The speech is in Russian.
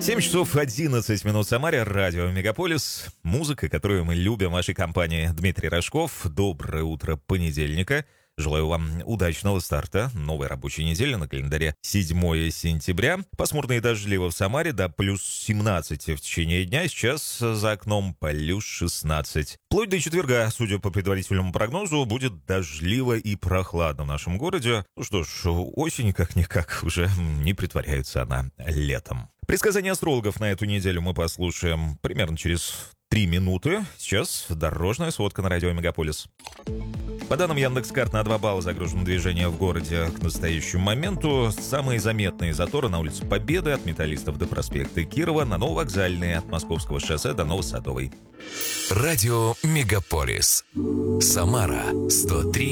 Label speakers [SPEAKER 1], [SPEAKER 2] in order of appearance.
[SPEAKER 1] 7 часов 11 минут в Самаре, радио Мегаполис. Музыка, которую мы любим в вашей компании. Дмитрий Рожков. Доброе утро понедельника. Желаю вам удачного старта новой рабочей недели. На календаре 7 сентября. Пасмурно и дождливо в Самаре, до плюс 17 в течение дня. Сейчас за окном плюс 16. Вплоть до четверга, судя по предварительному прогнозу, будет дождливо и прохладно в нашем городе. Ну что ж, осень как-никак уже не притворяется она летом. Предсказания астрологов на эту неделю мы послушаем примерно через 3 минуты. Сейчас дорожная сводка на радио Мегаполис. По данным Яндекс.Карт, на 2 балла загружено движение в городе к настоящему моменту. Самые заметные заторы на улице Победы от Металлистов до проспекта Кирова, на Нововокзальной от Московского шоссе до Новосадовой.
[SPEAKER 2] Радио Мегаполис. Самара 103,8.